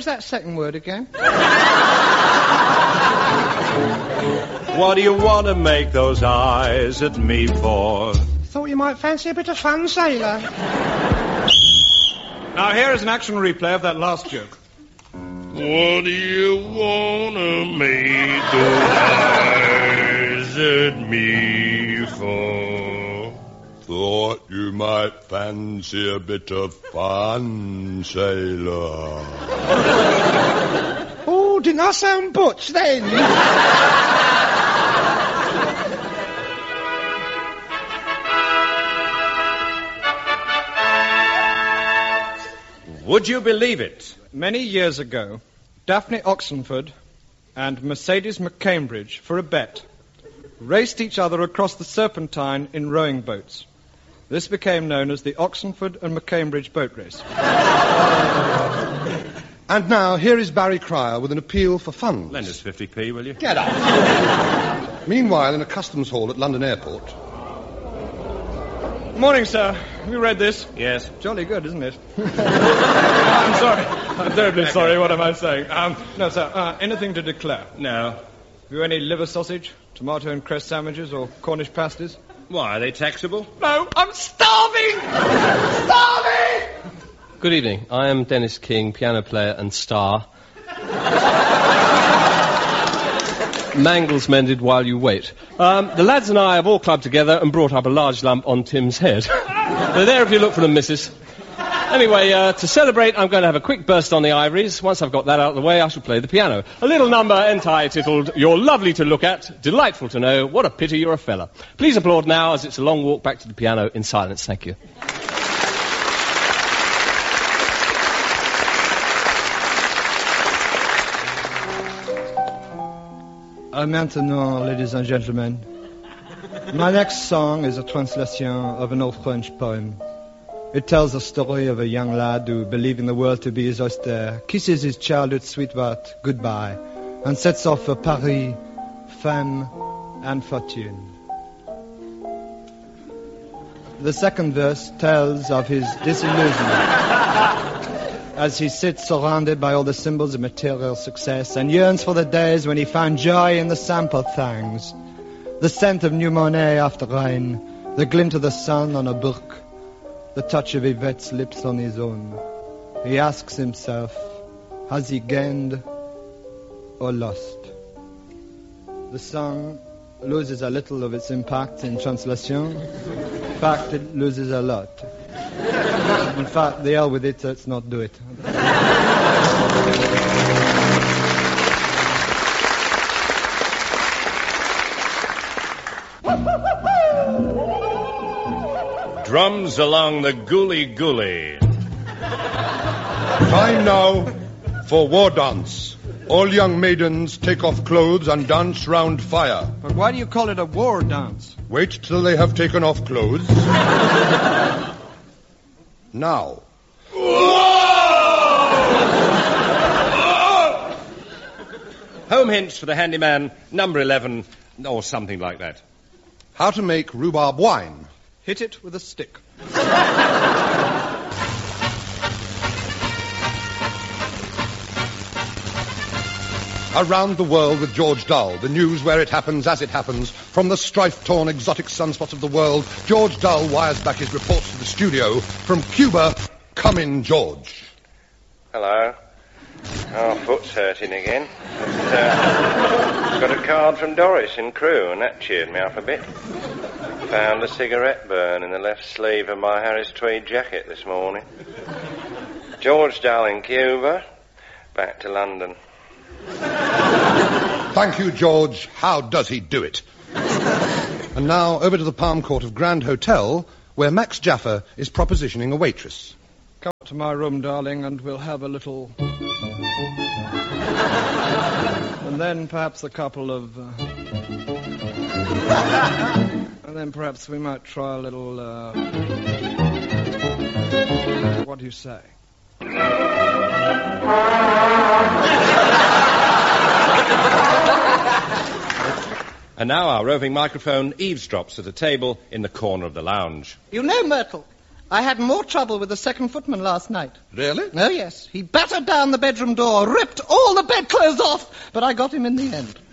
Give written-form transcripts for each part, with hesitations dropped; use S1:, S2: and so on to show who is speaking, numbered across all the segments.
S1: was that second word again?
S2: What do you want to make those eyes at me for?
S1: Thought you might fancy a bit of fun, sailor.
S3: Now, here is an action replay of that last joke.
S4: What do you want to make those eyes at me for?
S5: Thought you might fancy a bit of fun, sailor.
S1: Oh, didn't I sound butch then?
S2: Would you believe it?
S3: Many years ago, Daphne Oxenford and Mercedes McCambridge, for a bet, raced each other across the Serpentine in rowing boats. This became known as the Oxenford and McCambridge boat race.
S6: And now, here is Barry Cryer with an appeal for funds.
S2: Lend us 50p, will you?
S6: Get up. Meanwhile, in a customs hall at London Airport...
S3: Morning, sir. Have you read this?
S2: Yes.
S3: Jolly good, isn't it? I'm sorry. I'm terribly sorry. What am I saying? No, sir. Anything to declare?
S2: No.
S3: Have you any liver sausage, tomato and cress sandwiches, or Cornish pasties?
S2: Why, are they taxable?
S3: No, I'm starving! Starving!
S7: Good evening. I am Dennis King, piano player and star. Mangles mended while you wait. The lads and I have all clubbed together and brought up a large lump on Tim's head. They're there if you look for them, missus. Anyway, to celebrate, I'm going to have a quick burst on the ivories. Once I've got that out of the way, I shall play the piano. A little number entitled, You're Lovely to Look At, Delightful to Know, What a Pity You're a Fella. Please applaud now as it's a long walk back to the piano in silence. Thank you.
S3: Maintenant, ladies and gentlemen, my next song is a translation of an old French poem. It tells the story of a young lad who, believing the world to be his oyster, kisses his childhood sweetheart goodbye and sets off for Paris, fame and fortune. The second verse tells of his disillusionment as he sits surrounded by all the symbols of material success and yearns for the days when he found joy in the simple things. The scent of new Monet after rain, the glint of the sun on a book, the touch of Yvette's lips on his own. He asks himself, has he gained or lost? The song loses a little of its impact in translation. In fact, it loses a lot. In fact, the hell with it, let's not do it.
S2: Drums along the Gooly Gooly.
S6: Time now for war dance. All young maidens take off clothes and dance round fire.
S3: But why do you call it a war dance?
S6: Wait till they have taken off clothes. Now.
S2: Home hints for the handyman, number 11, or something like that.
S6: How to make rhubarb wine.
S3: Hit it with a stick.
S6: Around the world with George Dull, the news where it happens as it happens. From the strife-torn exotic sunspots of the world, George Dull wires back his reports to the studio. From Cuba, come in, George.
S8: Hello. Oh, foot's hurting again. Got a card from Doris in Crewe, and that cheered me up a bit. Found a cigarette burn in the left sleeve of my Harris tweed jacket this morning. George Dull in Cuba, back to London.
S6: Thank you, George. How does he do it? And now, over to the Palm Court of Grand Hotel, where Max Jaffa is propositioning a waitress.
S3: Come to my room, darling, and we'll have a little... and then perhaps a couple of... and then perhaps we might try a little... what do you say?
S2: And now our roving microphone eavesdrops at a table in the corner of the lounge.
S9: You know, Myrtle,
S1: I had more trouble with the second footman last night.
S6: Really?
S1: Oh, yes. He battered down the bedroom door, ripped all the bedclothes off, but I got him in the end.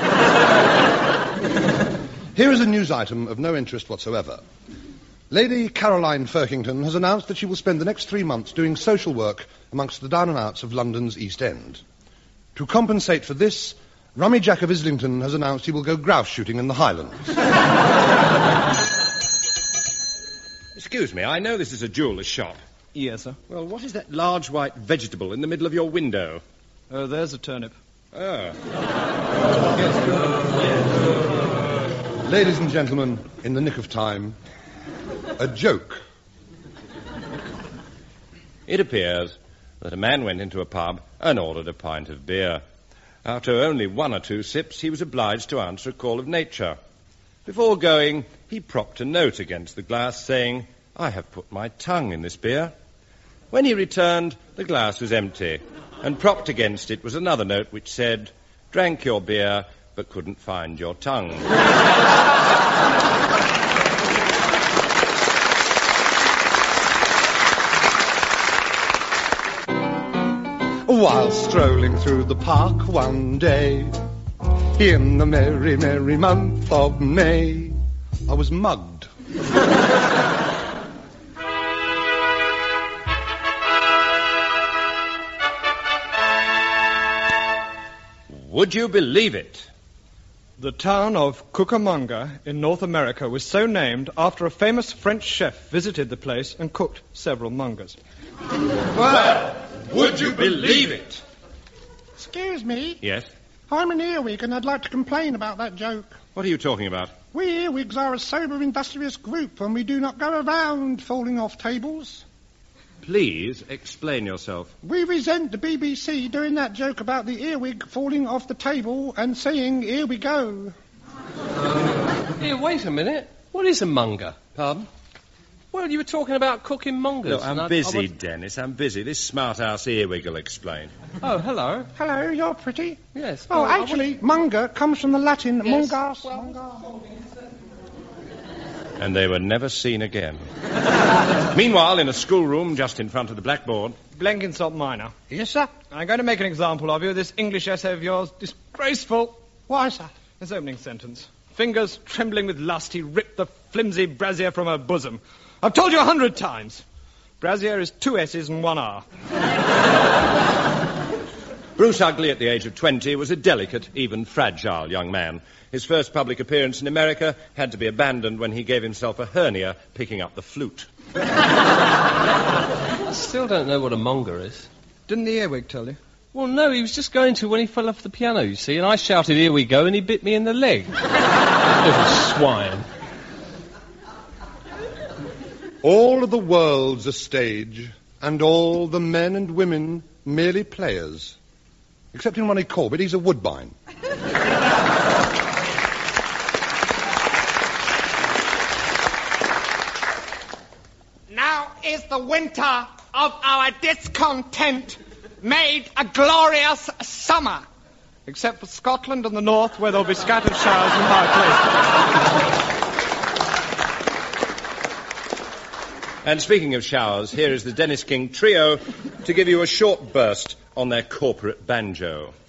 S6: Here is a news item of no interest whatsoever. Lady Caroline Firkington has announced that she will spend the next 3 months doing social work amongst the down and outs of London's East End. To compensate for this, Rummy Jack of Islington has announced he will go grouse shooting in the Highlands.
S2: Excuse me, I know this is a jeweller's shop.
S3: Yes, sir.
S2: Well, what is that large white vegetable in the middle of your window?
S3: Oh, there's a turnip.
S2: Oh.
S6: Ladies and gentlemen, in the nick of time, a joke.
S2: It appears that a man went into a pub and ordered a pint of beer. After only 1 or 2 sips, he was obliged to answer a call of nature. Before going, he propped a note against the glass saying, "I have put my tongue in this beer." When he returned, the glass was empty, and propped against it was another note which said, "Drank your beer, but couldn't find your tongue."
S6: While strolling through the park one day, in the merry, merry month of May, I was mugged.
S2: Would you believe it?
S3: The town of Cucamonga in North America was so named after a famous French chef visited the place and cooked several mongers.
S2: Well, would you believe it?
S1: Excuse me.
S2: Yes?
S1: I'm an earwig and I'd like to complain about that joke.
S2: What are you talking about?
S1: We earwigs are a sober, industrious group and we do not go around falling off tables.
S2: Please explain yourself.
S1: We resent the BBC doing that joke about the earwig falling off the table and saying, "Here we go."
S7: Here, wait a minute. What is a monger?
S2: Pardon?
S7: Well, you were talking about cooking mongers.
S2: Look, I'm busy, Dennis. I'm busy. This smart-ass earwig will explain.
S7: Oh, hello.
S1: Hello, you're pretty.
S7: Yes.
S1: Oh, actually, monger comes from the Latin mongas.
S2: And they were never seen again. Meanwhile, in a schoolroom just in front of the blackboard...
S3: Blenkinsop Minor.
S1: Yes, sir.
S3: I'm going to make an example of you. This English essay of yours, disgraceful.
S1: Why, sir?
S3: This opening sentence. Fingers trembling with lust, he ripped the flimsy brassiere from her bosom. I've told you 100 times. Brassiere is 2 S's and 1 R.
S2: Bruce Ugley, at the age of 20, was a delicate, even fragile young man. His first public appearance in America had to be abandoned when he gave himself a hernia picking up the flute.
S7: I still don't know what a monger is.
S3: Didn't the earwig tell you?
S7: Well, no, he was just going to when he fell off the piano, you see, and I shouted, "Here we go," and he bit me in the leg. Little swine.
S6: All of the world's a stage, and all the men and women merely players. Except in Ronnie Corbett, he's a woodbine.
S1: Now is the winter of our discontent made a glorious summer.
S3: Except for Scotland and the north, where there'll be scattered showers in high places.
S2: And speaking of showers, here is the Dennis King Trio to give you a short burst on their corporate banjo.